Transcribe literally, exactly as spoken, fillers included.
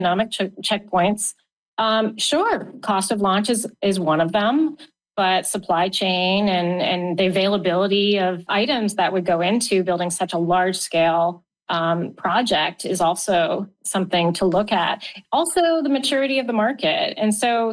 economic check- checkpoints. Um, sure, cost of launch is, is one of them, but supply chain and, and the availability of items that would go into building such a large scale um, project is also something to look at. Also, the maturity of the market. And so